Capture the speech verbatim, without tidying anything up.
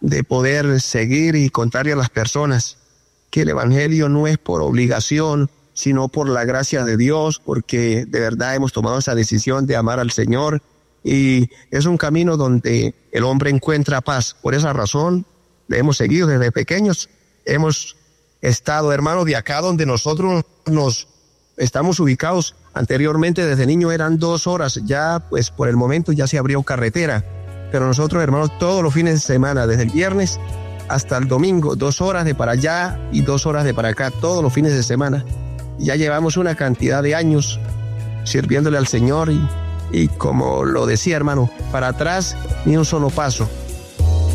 de poder seguir y contarle a las personas que el evangelio no es por obligación, sino por la gracia de Dios, porque de verdad hemos tomado esa decisión de amar al Señor, y es un camino donde el hombre encuentra paz. Por esa razón le hemos seguido desde pequeños. Hemos estado, hermano, de acá donde nosotros nos estamos ubicados. Anteriormente, desde niño eran dos horas, ya pues por el momento ya se abrió carretera, pero nosotros, hermanos, todos los fines de semana, desde el viernes hasta el domingo, dos horas de para allá y dos horas de para acá, todos los fines de semana. Ya llevamos una cantidad de años sirviéndole al Señor, y, y como lo decía, hermano, para atrás ni un solo paso.